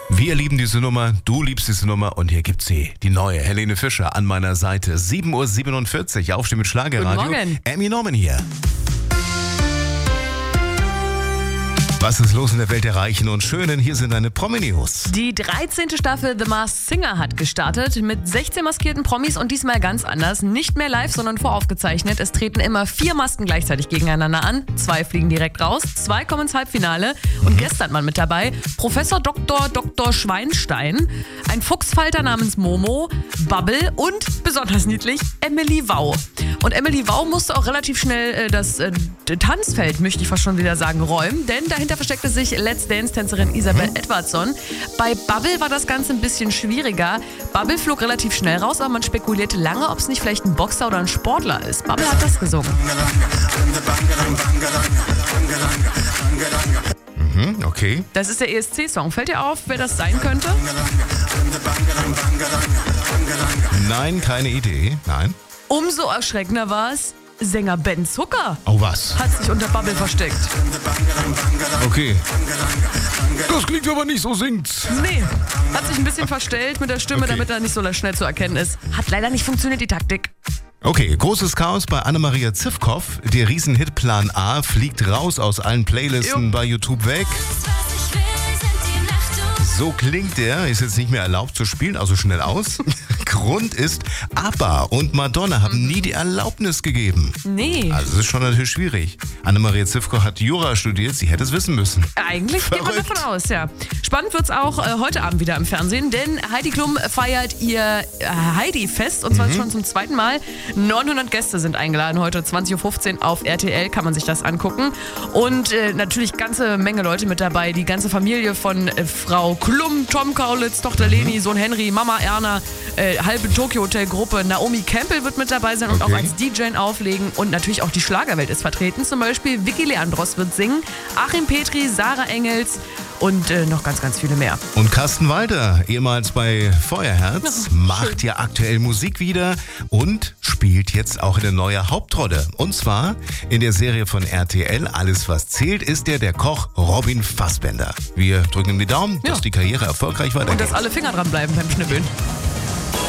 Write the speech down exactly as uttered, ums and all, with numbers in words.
Wir lieben diese Nummer, du liebst diese Nummer und hier gibt's sie, die neue Helene Fischer an meiner Seite. sieben Uhr siebenundvierzig, Aufstehen mit Schlagerradio. Guten Morgen. Emmy Norman hier. Was ist los in der Welt der Reichen und Schönen? Hier sind deine Promi-News. Die dreizehnte Staffel The Masked Singer hat gestartet mit sechzehn maskierten Promis und diesmal ganz anders. Nicht mehr live, sondern voraufgezeichnet. Es treten immer vier Masken gleichzeitig gegeneinander an. Zwei fliegen direkt raus, zwei kommen ins Halbfinale. Und gestern mal mit dabei Professor Doktor Doktor Schweinstein, ein Fuchsfalter namens Momo, Bubble und, besonders niedlich, Emily Wau. Und Emily Wau musste auch relativ schnell äh, das äh, Tanzfeld, möchte ich fast schon wieder sagen, räumen, denn dahinter versteckte sich Let's Dance-Tänzerin Isabel mhm. Edwardson. Bei Bubble war das Ganze ein bisschen schwieriger. Bubble flog relativ schnell raus, aber man spekulierte lange, ob es nicht vielleicht ein Boxer oder ein Sportler ist. Bubble hat das gesungen. Mhm, okay. Das ist der E S C-Song. Fällt dir auf, wer das sein könnte? Nein, keine Idee. Nein. Umso erschreckender war es, Sänger Ben Zucker Oh, was? hat sich unter Bubble versteckt. Okay. Das klingt aber nicht so singt's. Nee, hat sich ein bisschen verstellt mit der Stimme, Okay. damit er nicht so schnell zu erkennen ist. Hat leider nicht funktioniert, die Taktik. Okay, großes Chaos bei Annemaria Zivkow. Der Riesenhit Plan A fliegt raus aus allen Playlisten Jo. bei YouTube weg. So klingt der, ist jetzt nicht mehr erlaubt zu spielen, also schnell aus. Grund ist, ABBA und Madonna haben nie die Erlaubnis gegeben. Nee, Also das ist schon natürlich schwierig. Annemaria Zivkow hat Jura studiert, sie hätte es wissen müssen. eigentlich geht man Verrückt. davon aus, ja. Spannend wird's auch äh, heute Abend wieder im Fernsehen, denn Heidi Klum feiert ihr äh, Heidi-Fest und zwar Mhm. schon zum zweiten Mal. neunhundert Gäste sind eingeladen, heute zwanzig Uhr fünfzehn auf R T L kann man sich das angucken. Und äh, natürlich ganze Menge Leute mit dabei, die ganze Familie von äh, Frau Klum, Tom Kaulitz, Tochter Mhm. Leni, Sohn Henry, Mama Erna, äh, halbe Tokyo Hotel Gruppe, Naomi Campbell wird mit dabei sein und Okay. auch als D J auflegen und natürlich auch die Schlagerwelt ist vertreten. Zum Beispiel Vicky Leandros wird singen, Achim Petri, Sarah Engels und äh, noch ganz, ganz viele mehr. Und Carsten Walter, ehemals bei Feuerherz, macht ja aktuell Musik wieder und spielt jetzt auch eine neue Hauptrolle. Und zwar in der Serie von R T L Alles was zählt ist er der Koch Robin Fassbender. Wir drücken ihm die Daumen, Ja. dass die Karriere erfolgreich weitergeht. Und dass alle Finger dran bleiben beim Schnippeln.